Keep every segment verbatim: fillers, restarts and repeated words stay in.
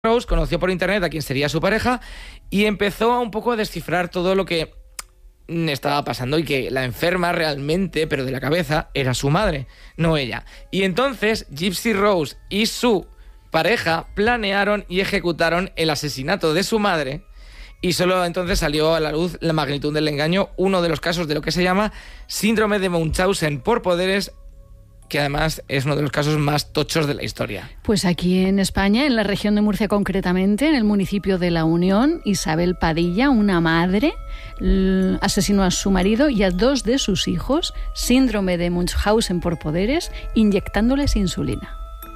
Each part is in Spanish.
Rose conoció por internet a quien sería su pareja y empezó un poco a descifrar todo lo que estaba pasando y que la enferma realmente, pero de la cabeza, era su madre, no ella. Y entonces Gypsy Rose y su pareja planearon y ejecutaron el asesinato de su madre, y solo entonces salió a la luz la magnitud del engaño, uno de los casos de lo que se llama síndrome de Munchausen por poderes, que además es uno de los casos más tochos de la historia. Pues aquí en España, en la región de Murcia concretamente, en el municipio de La Unión, Isabel Padilla, una madre, asesinó a su marido y a dos de sus hijos, síndrome de Munchausen por poderes, inyectándoles insulina.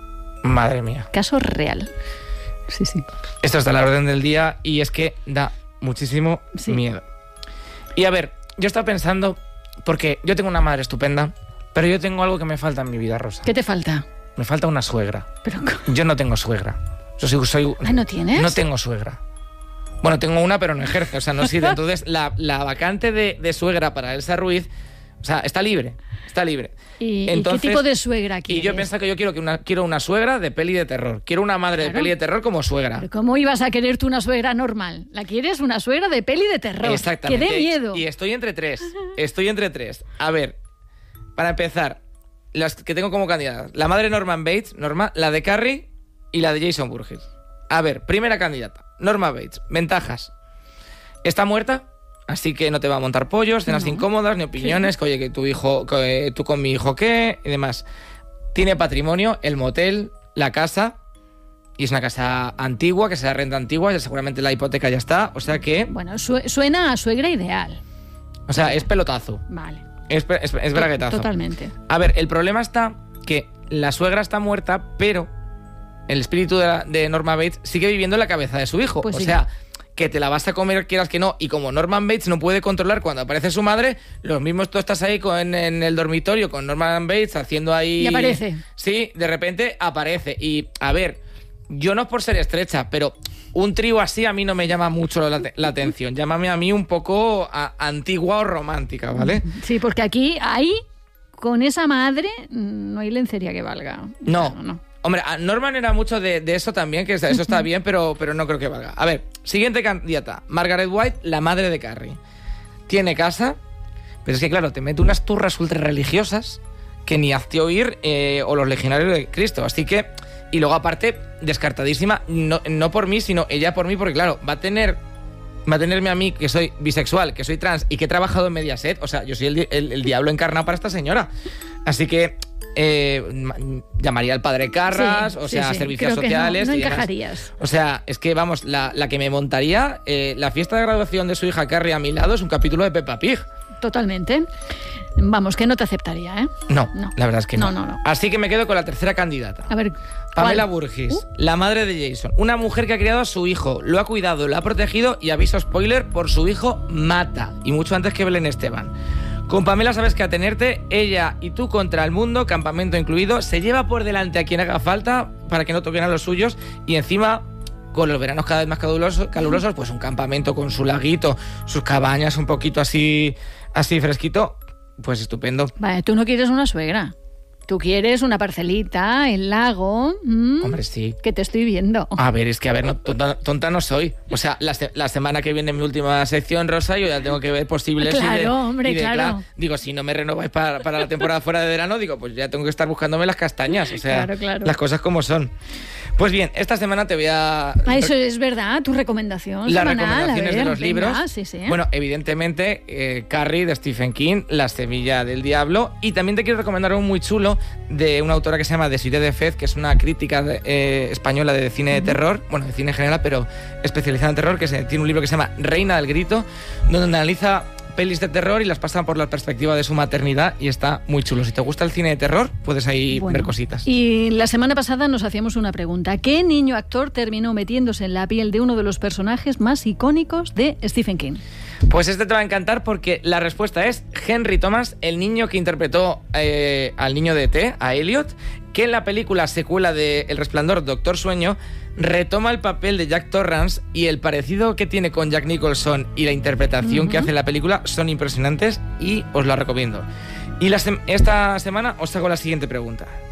Madre mía. Caso real. Sí, sí. Esto está a la orden del día y es que da muchísimo sí. miedo. Y a ver, yo estaba pensando, porque yo tengo una madre estupenda, pero yo tengo algo que me falta en mi vida, Rosa. ¿Qué te falta? Me falta una suegra. ¿Pero? Yo no tengo suegra. Yo soy, soy, ¿Ah, no tienes? No tengo suegra. Bueno, tengo una, pero no ejerce, o sea, no sirve. Entonces, la, la vacante de, de suegra para Elsa Ruiz, o sea, está libre, está libre. ¿Y, Entonces, ¿y qué tipo de suegra quieres? Y yo pienso que yo quiero, que una, quiero una suegra de peli de terror. Quiero una madre claro. de peli de terror como suegra. ¿Pero cómo ibas a querer tú una suegra normal? ¿La quieres una suegra de peli de terror? Exactamente. ¡Que dé miedo! Y estoy entre tres, estoy entre tres. A ver, para empezar, las que tengo como candidatas. La madre Norman Bates, Norma, la de Carrie y la de Jason Voorhees. A ver, primera candidata, Norma Bates. Ventajas. Está muerta, así que no te va a montar pollos, cenas no. incómodas, ni opiniones, sí. que oye, que tu hijo, que tú con mi hijo qué, y demás. Tiene patrimonio, el motel, la casa, y es una casa antigua, que se da renta antigua, y seguramente la hipoteca ya está, o sea que... Bueno, su- suena a suegra ideal. O sea, es pelotazo. Vale. Es, es, es braguetazo. Totalmente. A ver, el problema está que la suegra está muerta, pero el espíritu de, la, de Norma Bates sigue viviendo en la cabeza de su hijo. Pues o sí. sea, que te la vas a comer quieras que no. Y como Norman Bates no puede controlar cuando aparece su madre, los mismos tú estás ahí con, en el dormitorio con Norman Bates haciendo ahí... Y aparece. Sí, de repente aparece. Y, a ver, yo no es por ser estrecha, pero... Un trío así a mí no me llama mucho la, la atención. Llámame a mí un poco a, antigua o romántica, ¿vale? Sí, porque aquí, ahí, con esa madre, no hay lencería que valga. No, no. no. Hombre, Norman era mucho de, de eso también, que eso está bien, pero, pero no creo que valga. A ver, siguiente candidata. Margaret White, la madre de Carrie. Tiene casa, pero es que claro, te mete unas turras ultra religiosas que ni hazte oír eh, o los legionarios de Cristo. Así que... Y luego, aparte, descartadísima, no, no por mí, sino ella por mí, porque claro, va a tener va a tenerme a mí, que soy bisexual, que soy trans y que he trabajado en Mediaset. O sea, yo soy el, el, el diablo encarnado para esta señora. Así que eh, llamaría al padre Carras, sí, o sea, sí, sí. servicios Creo sociales. Que no, no y encajarías. O sea, es que, vamos, la, la que me montaría, eh, la fiesta de graduación de su hija Carrie a mi lado es un capítulo de Peppa Pig. Totalmente. Vamos, que no te aceptaría, ¿eh? No, no, la verdad es que no. No, no, no. Así que me quedo con la tercera candidata. A ver, Pamela Voorhees, uh. la madre de Jason. Una mujer que ha criado a su hijo, lo ha cuidado, lo ha protegido y, aviso spoiler, por su hijo mata. Y mucho antes que Belén Esteban. Con Pamela sabes que atenerte, ella y tú contra el mundo, campamento incluido, se lleva por delante a quien haga falta para que no toquen a los suyos y encima... Con los veranos cada vez más calurosos, calurosos, pues un campamento con su laguito, sus cabañas un poquito así, así fresquito, pues estupendo. Vale, tú no quieres una suegra. Tú quieres una parcelita, el lago. Mmm, Hombre, sí. Que te estoy viendo. A ver, es que a ver, no, tonta, tonta no soy. O sea, la, la semana que viene en mi última sección, Rosa, yo ya tengo que ver posibles. Claro, y de, hombre, y de, claro. claro. Digo, si no me renováis para, para la temporada fuera de verano, digo, pues ya tengo que estar buscándome las castañas. O sea, claro, claro. las cosas como son. Pues bien, esta semana te voy a... Ah, eso es verdad, tu recomendación Las semanal, recomendaciones a ver, de los venga, libros. Sí, sí. Bueno, evidentemente, eh, Carrie de Stephen King, La semilla del diablo. Y también te quiero recomendar un muy chulo de una autora que se llama Desiree de Fez, que es una crítica de, eh, española de cine de terror, bueno, de cine en general, pero especializada en terror, que se, tiene un libro que se llama Reina del Grito, donde analiza pelis de terror y las pasa por la perspectiva de su maternidad y está muy chulo. Si te gusta el cine de terror, puedes ahí bueno, ver cositas. Y la semana pasada nos hacíamos una pregunta. ¿Qué niño actor terminó metiéndose en la piel de uno de los personajes más icónicos de Stephen King? Pues este te va a encantar porque la respuesta es Henry Thomas, el niño que interpretó eh, al niño de E T, a Elliot, que en la película secuela de El Resplandor, Doctor Sueño, retoma el papel de Jack Torrance y el parecido que tiene con Jack Nicholson y la interpretación uh-huh. que hace en la película son impresionantes y os la recomiendo. Y la se- esta semana os hago la siguiente pregunta.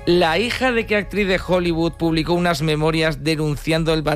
La hija de qué actriz de Hollywood publicó unas memorias denunciando el